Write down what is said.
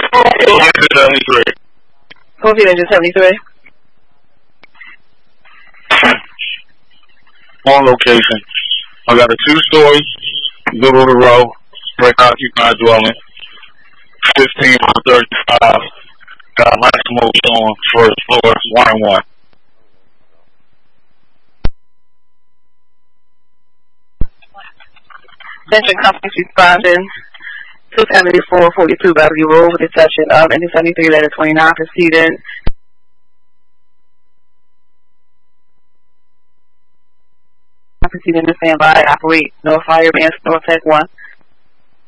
473. 473. On location. I got a 2-story, middle of the row, brick occupied dwelling, 15 by 35. Got Massimo on first floor, 1 and 1. Venture companies responding 274-42 Bellevue Road with exception of N73-29 proceeding. Proceeding to stand by, operate, no fire, North Tech 1.